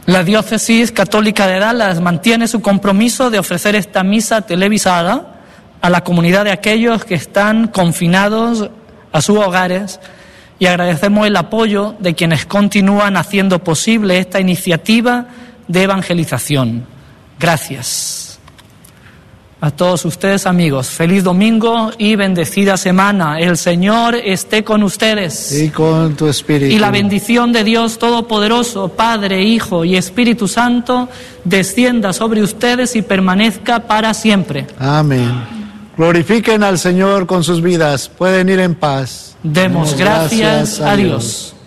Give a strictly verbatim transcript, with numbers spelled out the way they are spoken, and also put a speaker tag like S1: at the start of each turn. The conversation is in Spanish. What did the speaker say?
S1: La Diócesis Católica de Dallas mantiene su compromiso de ofrecer esta misa televisada a la comunidad de aquellos que están confinados a sus hogares y agradecemos el apoyo de quienes continúan haciendo posible esta iniciativa de evangelización. Gracias. A todos ustedes, amigos, feliz domingo y bendecida semana. El Señor esté con ustedes.
S2: Y con tu espíritu.
S1: Y la bendición de Dios Todopoderoso, Padre, Hijo y Espíritu Santo, descienda sobre ustedes y permanezca para siempre.
S2: Amén. Glorifiquen al Señor con sus vidas. Pueden ir en paz.
S1: Demos gracias, gracias a Dios. Dios.